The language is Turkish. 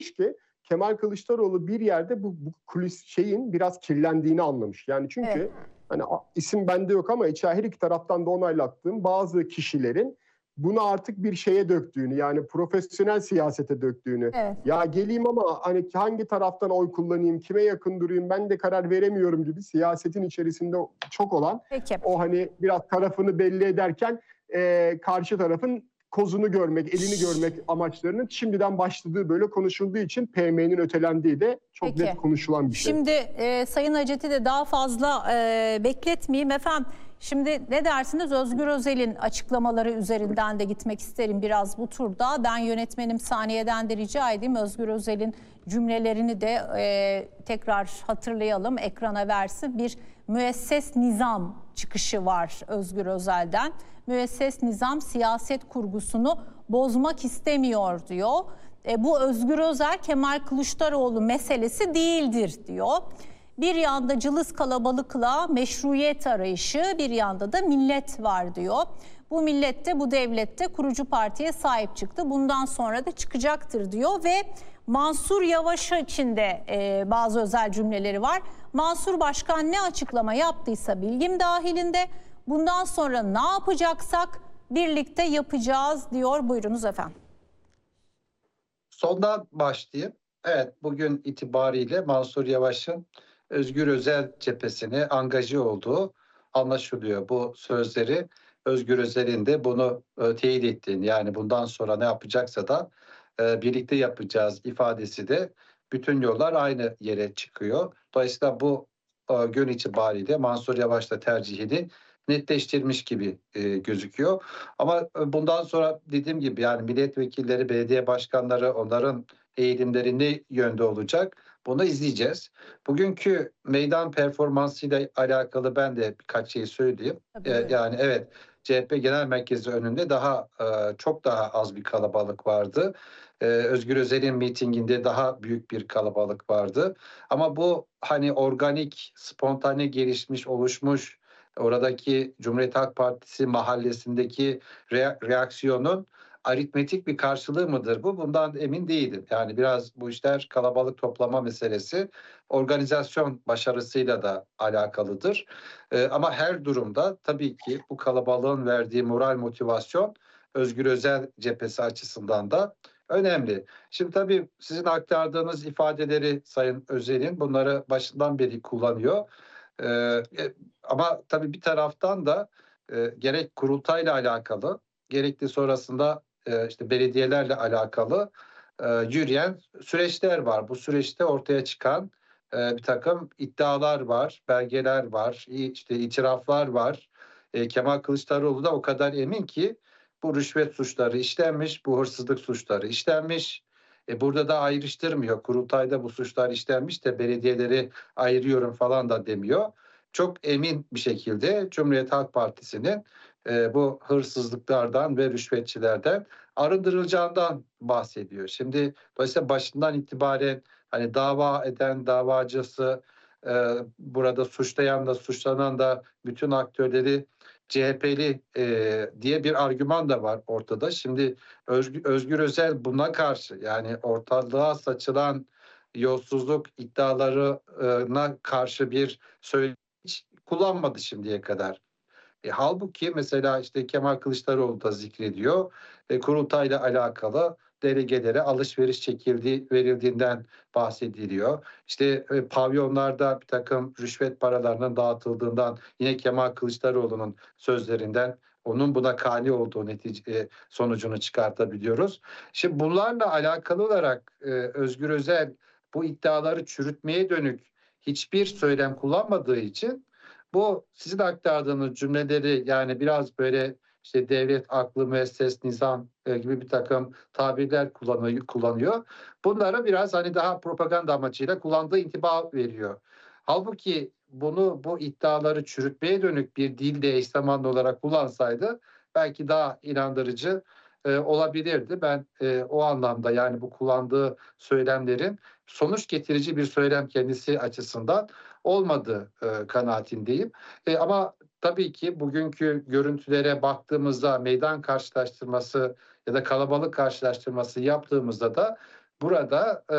ki Kemal Kılıçdaroğlu bir yerde bu kulis şeyin biraz kirlendiğini anlamış. Yani Evet, çünkü hani isim bende yok ama her iki taraftan da onaylattığım bazı kişilerin bunu artık bir şeye döktüğünü, yani profesyonel siyasete döktüğünü, evet. ya geleyim ama hani hangi taraftan oy kullanayım, kime yakın durayım ben de karar veremiyorum gibi siyasetin içerisinde çok olan, Peki. o hani biraz tarafını belli ederken karşı tarafın kozunu görmek, elini görmek amaçlarının şimdiden başladığı böyle konuşulduğu için PM'nin ötelendiği de çok net Peki. konuşulan bir şey. Şimdi Sayın Hacet'i de daha fazla bekletmeyeyim efendim. Şimdi ne dersiniz? Özgür Özel'in açıklamaları üzerinden de gitmek isterim biraz bu turda. Ben yönetmenim Saniye'den de rica edeyim. Özgür Özel'in cümlelerini de tekrar hatırlayalım. Ekrana versin. Bir müesses nizam çıkışı var Özgür Özel'den. Müesses nizam siyaset kurgusunu bozmak istemiyor diyor. Bu Özgür Özel Kemal Kılıçdaroğlu meselesi değildir diyor. Bir yanda cılız kalabalıkla meşruiyet arayışı, bir yanda da millet var diyor. Bu millette, bu devlette kurucu partiye sahip çıktı. Bundan sonra da çıkacaktır diyor ve Mansur Yavaş için de bazı özel cümleleri var. Mansur Başkan ne açıklama yaptıysa bilgim dahilinde, bundan sonra ne yapacaksak birlikte yapacağız diyor. Buyurunuz efendim. Sondan başlayayım. Evet, bugün itibariyle Mansur Yavaş'ın Özgür Özel cephesine angaje olduğu anlaşılıyor. Bu sözleri Özgür Özel'in de bunu teyit ettiğini, yani bundan sonra ne yapacaksa da birlikte yapacağız ifadesi de bütün yollar aynı yere çıkıyor. Dolayısıyla bu gün itibariyle Mansur Yavaş da tercihini netleştirmiş gibi gözüküyor. Ama bundan sonra dediğim gibi yani milletvekilleri, belediye başkanları, onların eğilimleri ne yönde olacak? Bunu izleyeceğiz. Bugünkü meydan performansıyla alakalı ben de birkaç şey söyleyeyim. Tabii. Yani evet, CHP Genel Merkezi önünde çok daha az bir kalabalık vardı. Özgür Özel'in mitinginde daha büyük bir kalabalık vardı. Ama bu hani organik, spontane gelişmiş, oluşmuş oradaki Cumhuriyet Halk Partisi mahallesindeki reaksiyonun aritmetik bir karşılığı mıdır bu? Bundan emin değilim. Yani biraz bu işler kalabalık toplama meselesi organizasyon başarısıyla da alakalıdır. Ama her durumda tabii ki bu kalabalığın verdiği moral motivasyon Özgür Özel cephesi açısından da önemli. Şimdi tabii sizin aktardığınız ifadeleri Sayın Özel'in bunları başından beri kullanıyor. Ee, Ama tabii bir taraftan da gerek kurultayla alakalı, gerek de sonrasında işte belediyelerle alakalı yürüyen süreçler var. Bu süreçte ortaya çıkan bir takım iddialar var, belgeler var, işte itiraflar var. Kemal Kılıçdaroğlu da o kadar emin ki bu rüşvet suçları işlenmiş, bu hırsızlık suçları işlenmiş. Burada da ayrıştırmıyor. Kurultayda bu suçlar işlenmiş de belediyeleri ayırıyorum falan da demiyor. Çok emin bir şekilde Cumhuriyet Halk Partisi'nin bu hırsızlıklardan ve rüşvetçilerden arındırılacağından bahsediyor. Şimdi dolayısıyla başından itibaren hani dava eden, davacısı, burada suçlayan da suçlanan da bütün aktörleri CHP'li diye bir argüman da var ortada. Şimdi Özgür Özel buna karşı, yani ortalığa saçılan yolsuzluk iddialarına karşı bir söylem hiç kullanmadı şimdiye kadar. Halbuki mesela işte Kemal Kılıçdaroğlu da zikrediyor. Kurultayla alakalı delegelere alışveriş verildiğinden bahsediliyor. İşte pavyonlarda bir takım rüşvet paralarının dağıtıldığından, yine Kemal Kılıçdaroğlu'nun sözlerinden onun buna kani olduğu sonucunu çıkartabiliyoruz. Şimdi bunlarla alakalı olarak Özgür Özel bu iddiaları çürütmeye dönük hiçbir söylem kullanmadığı için bu sizin aktardığınız cümleleri, yani biraz böyle işte devlet aklı, müesses, nizam gibi bir takım tabirler kullanıyor. Bunları biraz hani daha propaganda amacıyla kullandığı intiba veriyor. Halbuki bu iddiaları çürütmeye dönük bir dilde eş zamanlı olarak kullansaydı belki daha inandırıcı olabilirdi. Ben o anlamda, yani bu kullandığı söylemlerin sonuç getirici bir söylem kendisi açısından olmadığı kanaatindeyim. Ama tabii ki bugünkü görüntülere baktığımızda, meydan karşılaştırması ya da kalabalık karşılaştırması yaptığımızda da burada